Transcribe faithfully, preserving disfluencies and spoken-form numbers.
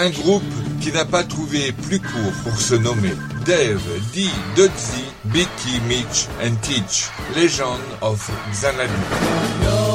Un groupe qui n'a pas trouvé plus court pour se nommer. Dave, Dee, Dodzy, Beaky, Mitch and Teach, Legend of Xanadu.